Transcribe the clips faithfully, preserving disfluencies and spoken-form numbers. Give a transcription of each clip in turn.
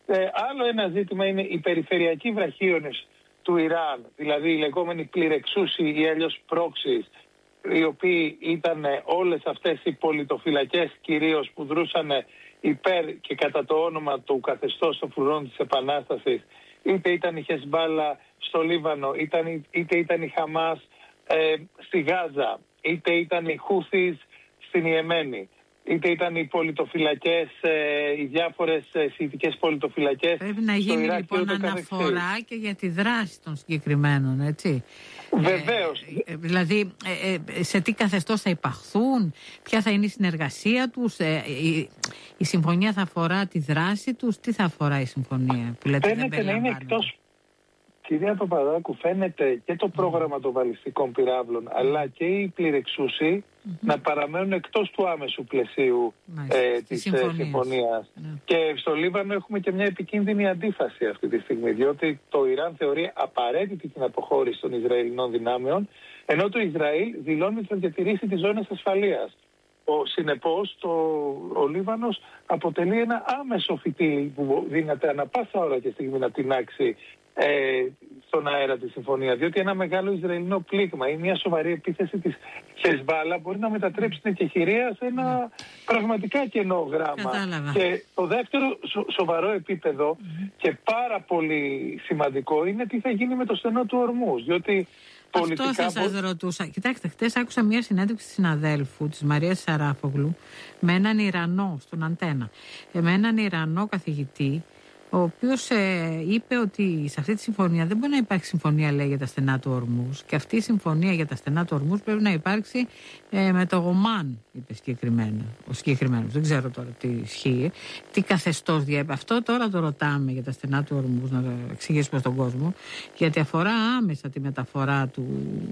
Ε, άλλο ένα ζήτημα είναι οι περιφερειακοί βραχίονες του Ιράν, δηλαδή οι λεγόμενοι πληρεξούσιοι ή αλλιώς πρόξεις, οι οποίοι ήταν όλες αυτές οι πολιτοφυλακές κυρίως που δρούσαν υπέρ και κατά το όνομα του καθεστώς των φρουρών της Επανάστασης, είτε ήταν η Χεσμπάλα στο Λίβανο, ήταν, είτε ήταν η Χαμάς ε, στη Γάζα, είτε ήταν οι Χούθις στην Ιεμένη, είτε ήταν οι πολιτοφυλακές, ε, οι διάφορες ε, σιητικές πολιτοφυλακές. Πρέπει να γίνει Ιράκ, λοιπόν αναφορά και για τη δράση των συγκεκριμένων, έτσι. Βεβαίως. Ε, δηλαδή, ε, ε, σε τι καθεστώς θα υπαχθούν, ποια θα είναι η συνεργασία τους, ε, η, η συμφωνία θα αφορά τη δράση τους, τι θα αφορά η συμφωνία που λέτε δεν φαίνεται να είναι εκτός, κυρία Παπαδάκου, φαίνεται και το πρόγραμμα των βαλιστικών πυράβλων, αλλά και οι πληρεξούσιοι mm-hmm. να παραμένουν εκτός του άμεσου πλαισίου ε, της συμφωνίας. συμφωνίας. Yeah. Και στο Λίβανο έχουμε και μια επικίνδυνη αντίφαση αυτή τη στιγμή, διότι το Ιράν θεωρεί απαραίτητη την αποχώρηση των Ισραηλινών δυνάμεων, ενώ το Ισραήλ δηλώνει ότι θα διατηρήσει τις ζώνες ασφαλείας. Ο, συνεπώς, το, ο Λίβανος αποτελεί ένα άμεσο φυτίλι που δίνεται ανα πάσα ώρα και στιγμή να τεινάξει ε, στον αέρα τη συμφωνία. Διότι ένα μεγάλο Ισραηλινό πλήγμα ή μια σοβαρή επίθεση της Χεσμπάλα μπορεί να μετατρέψει την εκεχηρία σε ένα mm. πραγματικά κενό γράμμα. Κατάλαβα. Και το δεύτερο σο, σοβαρό επίπεδο mm. και πάρα πολύ σημαντικό είναι τι θα γίνει με το στενό του Ορμούζ. Διότι αυτό θα σας μπο... ρωτούσα. Κοιτάξτε, χτες άκουσα μια συνέντευξη της συναδέλφου της Μαρίας Σαράφογλου με έναν Ιρανό στον Αντένα, με έναν Ιρανό καθηγητή, ο οποίος ε, είπε ότι σε αυτή τη συμφωνία δεν μπορεί να υπάρχει συμφωνία, λέει, για τα στενά του Ορμούζ, και αυτή η συμφωνία για τα στενά του Ορμούζ πρέπει να υπάρξει ε, με το Ομάν, είπε συγκεκριμένα. Ο συγκεκριμένος, δεν ξέρω τώρα τι ισχύει, τι καθεστώς διέπει. Αυτό τώρα το ρωτάμε για τα στενά του Ορμούζ, να το εξηγήσουμε στον κόσμο, γιατί αφορά άμεσα τη μεταφορά του,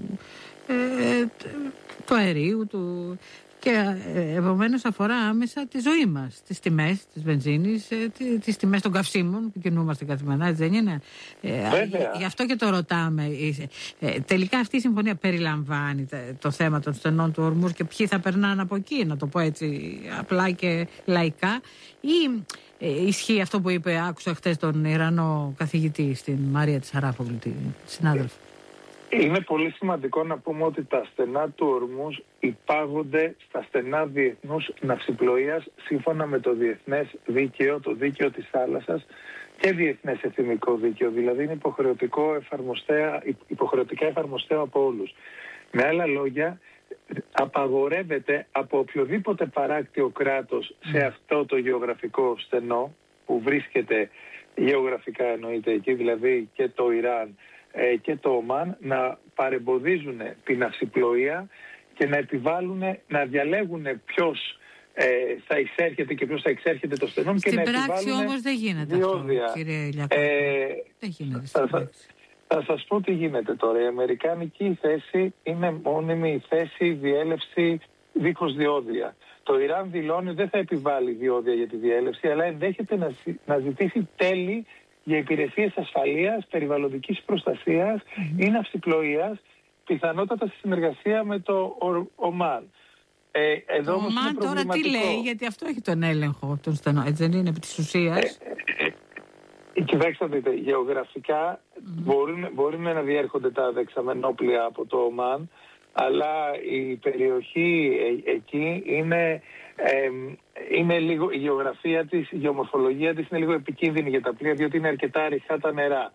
ε, του αερίου, του... και επομένως αφορά άμεσα τη ζωή μας, τις τιμές της βενζίνης, τις τιμές των καυσίμων που κινούμαστε καθημερινά, έτσι δεν είναι? Βέβαια. Γι' αυτό και το ρωτάμε. Τελικά αυτή η συμφωνία περιλαμβάνει το θέμα των στενών του Ορμούζ και ποιοι θα περνάνε από εκεί, να το πω έτσι απλά και λαϊκά, ή ισχύει αυτό που είπε, άκουσα χτες τον Ιρανό καθηγητή στην Μαρία της Σαράφογλου, τη συνάδελφο? Είναι πολύ σημαντικό να πούμε ότι τα στενά του Ορμούζ υπάγονται στα στενά διεθνούς ναυσιπλοείας σύμφωνα με το διεθνές δίκαιο, το δίκαιο της θάλασσας και διεθνές εθνικό δίκαιο. Δηλαδή είναι υποχρεωτικό εφαρμοστέα, υποχρεωτικά εφαρμοστέα από όλους. Με άλλα λόγια, απαγορεύεται από οποιοδήποτε παράκτιο κράτος σε αυτό το γεωγραφικό στενό που βρίσκεται γεωγραφικά, εννοείται εκεί, δηλαδή και το Ιράν και το Ομάν, να παρεμποδίζουν την ναυσιπλοεία και να επιβάλλουν, να διαλέγουν ποιος ε, θα εισέρχεται και ποιος θα εξέρχεται το στενό. Στην και να πράξη όμως δεν γίνεται διόδια. Αυτό, κύριε Λιακάκη. Ε, δεν γίνεται στην θα, πράξη. Θα σας πω τι γίνεται τώρα. Η αμερικάνικη θέση είναι μόνιμη η θέση διέλευση δίχως διόδια. Το Ιράν δηλώνει δεν θα επιβάλλει διόδια για τη διέλευση, αλλά ενδέχεται να, να ζητήσει τέλη για υπηρεσίες ασφαλείας, περιβαλλοντικής προστασίας mm-hmm. ή ναυσιπλοείας, πιθανότατα σε συνεργασία με το Ομάν. Ε, εδώ το Ομάν τώρα τι λέει, γιατί αυτό έχει τον έλεγχο των στενών, έτσι δεν είναι, επί της ουσίας? Ε, ε, ε, κοιτάξτε, δείτε, γεωγραφικά mm-hmm. μπορούν, μπορούν να διέρχονται τα δεξαμενόπλια από το Ομάν, αλλά η περιοχή ε, εκεί είναι... Ε, είναι λίγο, η γεωγραφία της, η γεωμορφολογία της είναι λίγο επικίνδυνη για τα πλοία, διότι είναι αρκετά ρηχά τα νερά.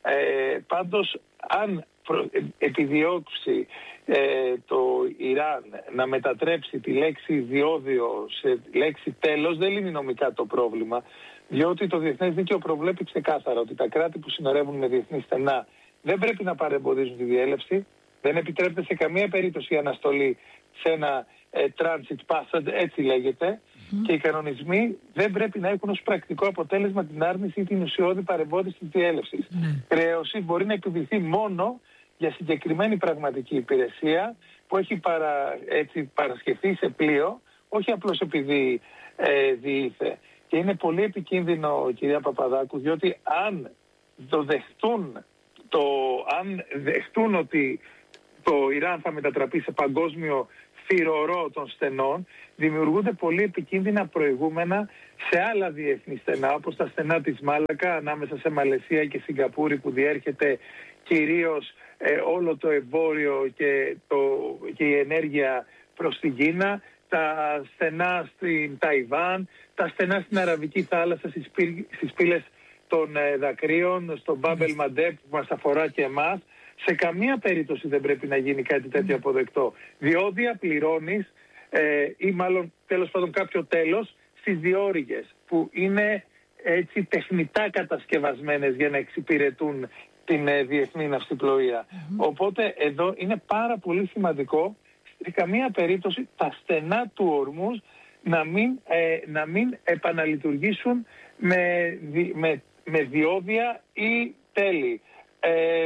Ε, πάντως, αν προ, ε, επιδιώξει ε, το Ιράν να μετατρέψει τη λέξη διόδιο σε λέξη τέλος, δεν λύνει νομικά το πρόβλημα, διότι το διεθνές δίκαιο προβλέπει ξεκάθαρα ότι τα κράτη που συνορεύουν με διεθνή στενά δεν πρέπει να παρεμποδίζουν τη διέλευση, δεν επιτρέπεται σε καμία περίπτωση η αναστολή σε ένα ε, transit passage, έτσι λέγεται, mm. και οι κανονισμοί δεν πρέπει να έχουν ως πρακτικό αποτέλεσμα την άρνηση ή την ουσιώδη παρεμπόδιση της διέλευσης. Mm. Χρέωση μπορεί να επιβληθεί μόνο για συγκεκριμένη πραγματική υπηρεσία που έχει παρα, έτσι, παρασχεθεί σε πλοίο, όχι απλώς επειδή ε, διήλθε. Και είναι πολύ επικίνδυνο, κυρία Παπαδάκου, διότι αν το δεχτούν, το, αν δεχτούν ότι το Ιράν θα μετατραπεί σε παγκόσμιο θυρωρό των στενών, δημιουργούνται πολύ επικίνδυνα προηγούμενα σε άλλα διεθνή στενά, όπως τα στενά της Μάλακα ανάμεσα σε Μαλαισία και Σιγκαπούρη, που διέρχεται κυρίως ε, όλο το εμπόριο και, το, και η ενέργεια προς την Κίνα, τα στενά στην Ταϊβάν, τα στενά στην Αραβική θάλασσα, στις, πύλ, στις πύλες των ε, δακρύων, στο Μπάμπελ Μαντέπ που μας αφορά και εμάς. Σε καμία περίπτωση δεν πρέπει να γίνει κάτι τέτοιο αποδεκτό. Διόδια πληρώνεις ε, ή μάλλον τέλος πάντων κάποιο τέλος στις διόρυγες που είναι έτσι τεχνητά κατασκευασμένες για να εξυπηρετούν την ε, διεθνή ναυσιπλοεία. Mm-hmm. Οπότε εδώ είναι πάρα πολύ σημαντικό σε καμία περίπτωση τα στενά του ορμούς να μην, ε, να μην επαναλειτουργήσουν με, με, με διόδια ή τέλη. Ε,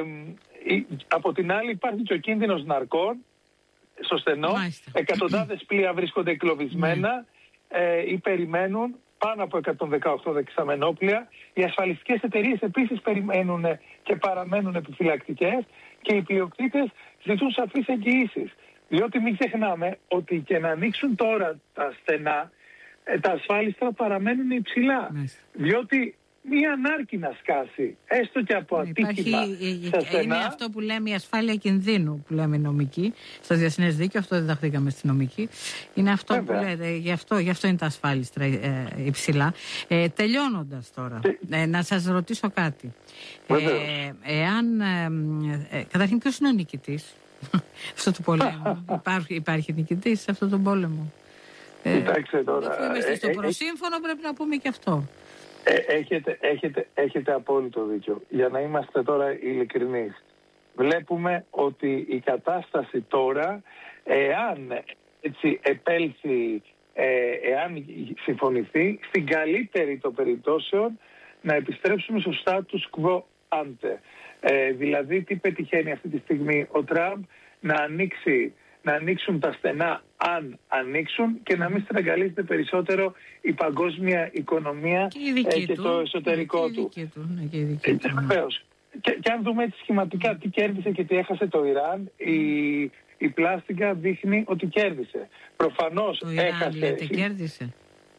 από την άλλη υπάρχει και ο κίνδυνος ναρκών στο στενό. Μάλιστα. Εκατοντάδες πλοία βρίσκονται εγκλωβισμένα ε, ή περιμένουν, πάνω από εκατόν δεκαοκτώ δεξαμενόπλια. Οι ασφαλιστικές εταιρείες επίσης περιμένουν και παραμένουν επιφυλακτικές και οι πλειοκτήτες ζητούν σαφείς εγγυήσεις. Διότι μην ξεχνάμε ότι και να ανοίξουν τώρα τα στενά, ε, τα ασφάλιστρα παραμένουν υψηλά. Μάλιστα. Διότι μία ανάρκη να σκάσει, έστω και από ατύχημα. Υπάρχει, είναι αυτό που λέμε η ασφάλεια κινδύνου, που λέμε νομική, στο διεθνές δίκαιο, αυτό διδαχθήκαμε στη νομική. Είναι αυτό Βέβαια. που λέτε, γι' αυτό, γι' αυτό είναι τα ασφάλιστρα ε, υψηλά. Ε, τελειώνοντας τώρα, ε, να σας ρωτήσω κάτι. Ε, εάν, ε, ε, καταρχήν ποιος είναι ο νικητής αυτό του πολέμου? υπάρχει, υπάρχει νικητής σε αυτόν τον πόλεμο? Ε, Κοιτάξτε τώρα. Αφού είμαστε στο προσύμφωνο, πρέπει να πούμε και αυτό. Ε, έχετε, έχετε, έχετε απόλυτο δίκιο. Για να είμαστε τώρα ειλικρινείς, βλέπουμε ότι η κατάσταση τώρα, εάν έτσι επέλθει, ε, εάν συμφωνηθεί, στην καλύτερη των περιπτώσεων να επιστρέψουμε στο status quo ante. Ε, δηλαδή, τι πετυχαίνει αυτή τη στιγμή ο Τραμπ? Να ανοίξει να ανοίξουν τα στενά αν ανοίξουν και να μην στραγγαλίζεται περισσότερο η παγκόσμια οικονομία και, ε, και το εσωτερικό και του. του. Ναι, και, ε, βεβαίως. Και, και αν δούμε έτσι σχηματικά τι κέρδισε και τι έχασε το Ιράν, η, η πλάστικα δείχνει ότι κέρδισε. Προφανώς το Ιράν, έχασε. Λέτε, κέρδισε.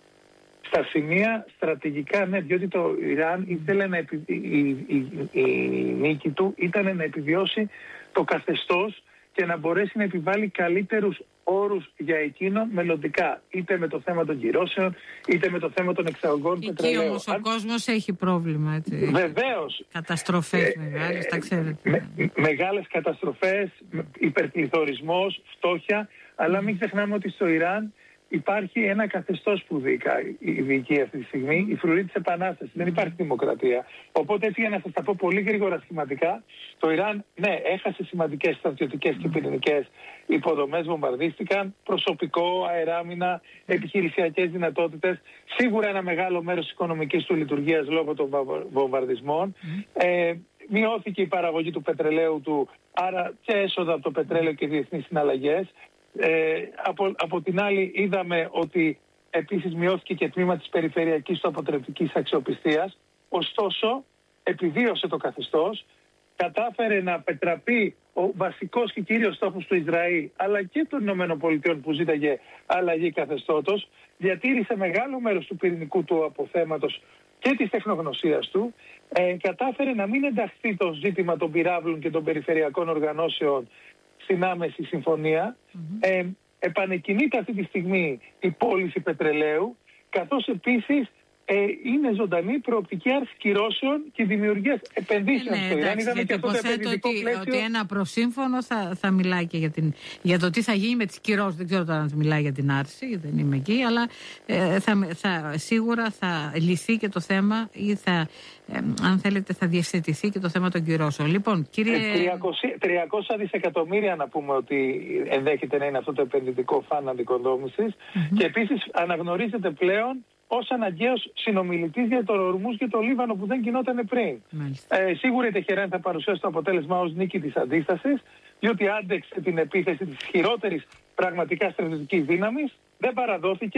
Στα σημεία στρατηγικά, ναι, διότι το Ιράν ήθελε να επι... η, η, η, η νίκη του ήταν να επιβιώσει το καθεστώς και να μπορέσει να επιβάλλει καλύτερους όρους για εκείνο μελλοντικά. Είτε με το θέμα των κυρώσεων, είτε με το θέμα των εξαγωγών πετρελαίου. Εκεί όμως ο Αν... κόσμος έχει πρόβλημα. Έτσι. Βεβαίως. Καταστροφές ε, μεγάλες, ε, τα ξέρετε. Με, μεγάλες καταστροφές, υπερπληθωρισμός, φτώχεια, αλλά μην ξεχνάμε ότι στο Ιράν υπάρχει ένα καθεστώς που διοικεί αυτή τη στιγμή, η φρουρή της Επανάστασης. Δεν υπάρχει δημοκρατία. Οπότε, έτσι, για να σας τα πω πολύ γρήγορα σχηματικά, το Ιράν, ναι, έχασε σημαντικές στρατιωτικές και πυρηνικές υποδομές, βομβαρδίστηκαν, προσωπικό, αεράμινα, επιχειρησιακές δυνατότητες. Σίγουρα ένα μεγάλο μέρος της οικονομικής του λειτουργίας λόγω των βομβαρδισμών. Ε, μειώθηκε η παραγωγή του πετρελαίου του, άρα και έσοδα από το πετρέλαιο και διεθνείς συναλλαγές. Ε, από, από την άλλη είδαμε ότι επίσης μειώθηκε και τμήμα της περιφερειακής του αποτρεπτικής αξιοπιστίας. Ωστόσο, επιβίωσε το καθεστώς, κατάφερε να πετραπεί ο βασικός και κύριος στόχος του Ισραήλ αλλά και των ΗΠΑ που ζήταγε αλλαγή καθεστώτος, διατήρησε μεγάλο μέρος του πυρηνικού του αποθέματος και της τεχνογνωσίας του, ε, κατάφερε να μην ενταχθεί το ζήτημα των πυράβλων και των περιφερειακών οργανώσεων στην άμεση συμφωνία. Mm-hmm. Ε, επανεκκινείται αυτή τη στιγμή η πώληση πετρελαίου, καθώς επίσης ε, είναι ζωντανή προοπτική άρση κυρώσεων και δημιουργίας επενδύσεων ε, ναι, στο Ιράν. Είδαμε και αυτό το επενδυτικό ότι, πλαίσιο. Ότι ένα προσύμφωνο θα, θα μιλάει και για, την, για το τι θα γίνει με τις κυρώσεις. Δεν ξέρω τώρα αν μιλάει για την άρση, δεν είμαι εκεί, αλλά ε, θα, θα, σίγουρα θα λυθεί και το θέμα ή θα, ε, αν θέλετε, θα διευθετηθεί και το θέμα των κυρώσεων. Λοιπόν, κύριε... τριακόσια δισεκατομμύρια να πούμε ότι ενδέχεται να είναι αυτό το επενδυτικό φαν αντικοδόμησης. Mm-hmm. Και επίσης αναγνωρίζεται πλέον ως αναγκαίος συνομιλητής για τον Ορμούζ και το Λίβανο που δεν γινόταν πριν. Ε, σίγουρα η Τεχεράνη θα παρουσιάσει το αποτέλεσμα ως νίκη της αντίστασης, διότι άντεξε την επίθεση της χειρότερης πραγματικά στρατιωτικής δύναμης, δεν παραδόθηκε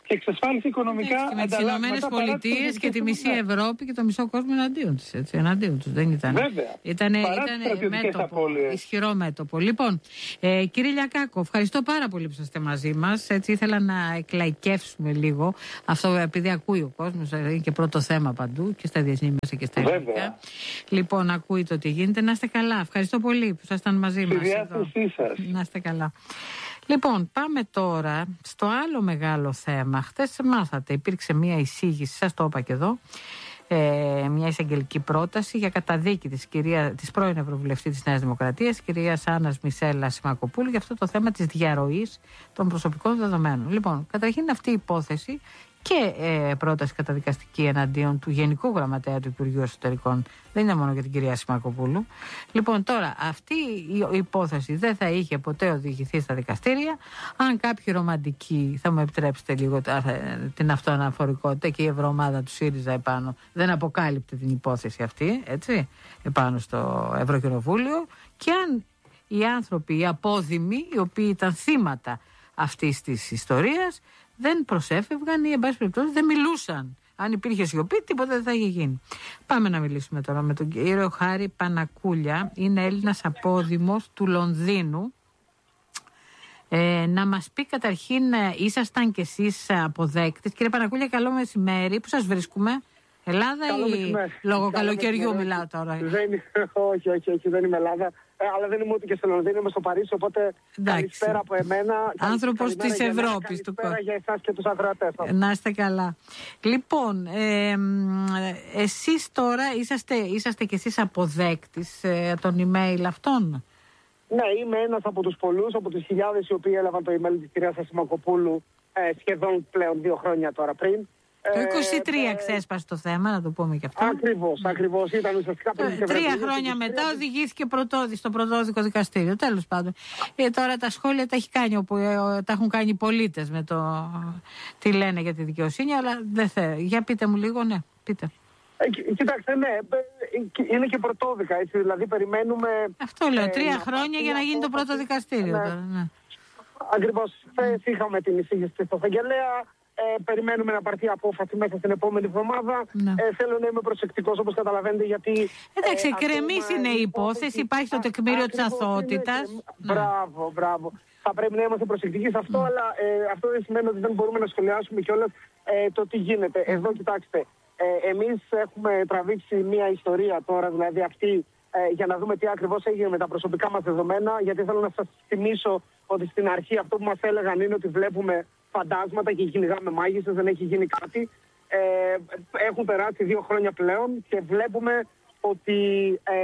και εξασφάλισε οικονομικά ανταλλάγματα. Με τις Ηνωμένες Πολιτείες και τη μισή Ευρώπη και το μισό κόσμο εναντίον της. Έτσι, εναντίον τους. Δεν ήταν. Βέβαια. Ήταν, ήταν μέτωπο, ισχυρό μέτωπο. Λοιπόν, ε, κύριε Λιακάκο, ευχαριστώ πάρα πολύ που είστε μαζί μας. Έτσι, ήθελα να εκλαϊκεύσουμε λίγο. Αυτό επειδή ακούει ο κόσμος, είναι και πρώτο θέμα παντού και στα διεθνή μέσα και στα ελληνικά. Λοιπόν, ακούει το τι γίνεται. Να είστε καλά. Ευχαριστώ πολύ που ήσασταν μαζί μας. Να είστε καλά. Λοιπόν, πάμε τώρα στο άλλο μεγάλο θέμα. Χθες μάθατε, υπήρξε μια εισήγηση, σας το είπα και εδώ, ε, μια εισαγγελική πρόταση για καταδίκη της, κυρία, της πρώην Ευρωβουλευτή της Νέας Δημοκρατίας, κυρίας Άννας Μισέλα Σιμακοπούλου, για αυτό το θέμα της διαρροής των προσωπικών δεδομένων. Λοιπόν, καταρχήν αυτή η υπόθεση και ε, πρόταση καταδικαστική εναντίον του Γενικού Γραμματέα του Υπουργείου Εσωτερικών. Δεν είναι μόνο για την κυρία Σιμακοπούλου. Λοιπόν, τώρα αυτή η υπόθεση δεν θα είχε ποτέ οδηγηθεί στα δικαστήρια αν κάποιοι ρομαντικοί, θα μου επιτρέψετε λίγο την αυτοαναφορικότητα, και η ευρωομάδα του ΣΥΡΙΖΑ επάνω δεν αποκάλυπτε την υπόθεση αυτή, έτσι, επάνω στο Ευρωκοινοβούλιο, και αν οι άνθρωποι, οι απόδημοι, οι οποίοι ήταν θύματα αυτής της ιστορίας, δεν προσέφευγαν ή, εν πάση περιπτώσει, δεν μιλούσαν. Αν υπήρχε σιωπή, τίποτα δεν θα είχε γίνει. Πάμε να μιλήσουμε τώρα με τον κύριο Χάρη Πανακούλια. Είναι Έλληνας απόδημος του Λονδίνου. Ε, να μας πει καταρχήν, ήσασταν κι εσείς αποδέκτης. Κύριε Πανακούλια, καλό μεσημέρι. Πού σας βρίσκουμε? Ελλάδα καλό ή μεσημέρι. Λόγω καλό καλοκαιριού μεσημέρι. Μιλάω τώρα? Δεν, όχι, όχι, όχι, δεν είμαι Ελλάδα. Ε, αλλά δεν είμαι ούτε και στο Λονδίνο, είμαι στο Παρίσι, οπότε καλησπέρα από εμένα. Άνθρωπος της Ευρώπης. Καλησπέρα για εσάς και τους ακροατές. Να είστε καλά. Λοιπόν, ε, εσείς τώρα είσαστε, είσαστε κι εσείς αποδέκτης ε, των email αυτών? Ναι, είμαι ένας από τους πολλούς, από τους χιλιάδες οι οποίοι έλαβαν το email της κυρίας Σιμακοπούλου ε, σχεδόν πλέον δύο χρόνια τώρα πριν. Το είκοσι τρία ε, ξέσπασε το θέμα, να το πούμε και αυτό. Ακριβώς, ακριβώς. Ήταν ουσιαστικά πριν και Τρία χρόνια μετά οδηγήθηκε πρωτόδι, στο πρωτόδικο δικαστήριο. Τέλος πάντων. Ε, τώρα τα σχόλια τα, έχει κάνει, όπου, ε, τα έχουν κάνει οι πολίτες με το τι λένε για τη δικαιοσύνη, αλλά δεν θέλω. Για πείτε μου λίγο, ναι, πείτε. Ε, κοιτάξτε, ναι, είναι και πρωτόδικα, έτσι, δηλαδή περιμένουμε... Αυτό λέω, τρία ε, χρόνια για να γίνει το πρώτο δικαστήριο. Ναι. Τώρα, ναι. Ακριβώς, χθες είχαμε την εισήγηση στο Εισαγγελέα. Ε, περιμένουμε να πάρθει απόφαση μέσα στην επόμενη εβδομάδα. Ναι. Ε, θέλω να είμαι προσεκτικός, όπως καταλαβαίνετε, γιατί... Εντάξει, ε, κρεμής είναι η υπόθεση, υπάρχει το τεκμήριο της αθωότητας. Ναι. Μπράβο, μπράβο. Θα πρέπει να είμαστε προσεκτικοί σε αυτό, mm. αλλά ε, αυτό δεν σημαίνει ότι δεν μπορούμε να σχολιάσουμε κιόλας ε, το τι γίνεται. Εδώ, κοιτάξτε, ε, εμείς έχουμε τραβήξει μια ιστορία τώρα, δηλαδή αυτή, ε, για να δούμε τι ακριβώς έγινε με τα προσωπικά μας δεδομένα, γιατί θέλω να σας θυμίσω ότι στην αρχή αυτό που μας έλεγαν είναι ότι βλέπουμε φαντάσματα και κυνηγάμε μάγισσες, δεν έχει γίνει κάτι. Ε, έχουν περάσει δύο χρόνια πλέον και βλέπουμε ότι ε,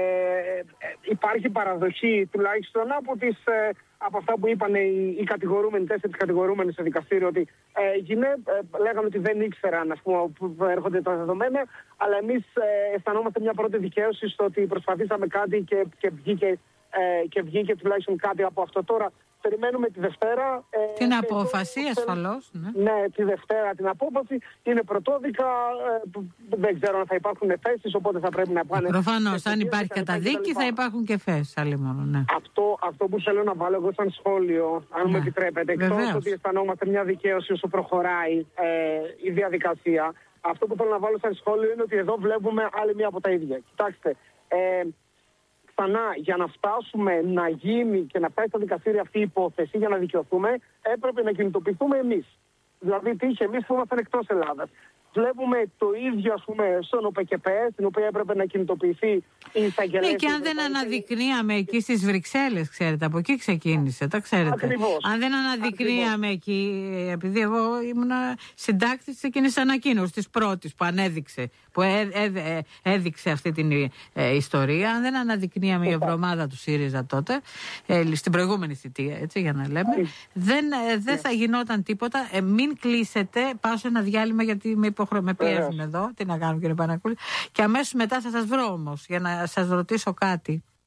υπάρχει παραδοχή τουλάχιστον από, τις, ε, από αυτά που είπαν οι, οι κατηγορούμενοι, τέσσερις κατηγορούμενοι στο δικαστήριο, ότι ε, γίνε, ε, λέγανε ότι δεν ήξεραν, ας πούμε, που έρχονται τα δεδομένα, αλλά εμείς ε, αισθανόμαστε μια πρώτη δικαίωση στο ότι προσπαθήσαμε κάτι και, και, βγήκε, ε, και βγήκε τουλάχιστον κάτι από αυτό. Τώρα περιμένουμε τη Δευτέρα. Ε, την απόφαση, ασφαλώς. Ναι. ναι, τη Δευτέρα την απόφαση. Είναι πρωτόδικα. Ε, δεν ξέρω αν θα υπάρχουν εφέσεις, οπότε θα πρέπει να πάνε. Προφανώς, αν υπάρχει καταδίκη, θα υπάρχουν και εφέσεις. Ναι. Αυτό, αυτό που θέλω να βάλω εγώ σαν σχόλιο, αν ναι. μου επιτρέπετε, εκτός ότι αισθανόμαστε μια δικαίωση όσο προχωράει ε, η διαδικασία, αυτό που θέλω να βάλω σαν σχόλιο είναι ότι εδώ βλέπουμε άλλη μία από τα ίδια. Κοιτάξτε. Ε, Ξανά, για να φτάσουμε να γίνει και να φτάσει στα δικαστήρια αυτή η υπόθεση, για να δικαιωθούμε, έπρεπε να κινητοποιηθούμε εμείς. Δηλαδή, τι είχε εμείς που ήμασταν εκτός Ελλάδας. Βλέπουμε το ίδιο, ας πούμε, στον ΟΠΕΚΕΠΕ, στην οποία έπρεπε να κινητοποιηθεί η εισαγγελέα. Ναι, και αν δεν αναδεικνύαμε εκεί στις Βρυξέλλες, ξέρετε, από εκεί ξεκίνησε, τα ξέρετε. Ακριβώς. Αν δεν αναδεικνύαμε εκεί, επειδή εγώ ήμουν συντάκτης της εκείνης ανακοίνωσης, της πρώτης που ανέδειξε, που έ, έ, έ, έδειξε αυτή την ε, ιστορία, αν δεν αναδεικνύαμε η Ευρωομάδα του ΣΥΡΙΖΑ τότε, ε, στην προηγούμενη θητεία, έτσι για να λέμε, δεν, ε, δεν θα γινόταν τίποτα. Ε, μην κλείσετε, πάω σε ένα διάλειμμα γιατί με υποχρεώ, με πιέζουν εδώ, τι να κάνω κύριε Πανακούλη, και αμέσως μετά θα σας βρω όμως για να σας ρωτήσω κάτι.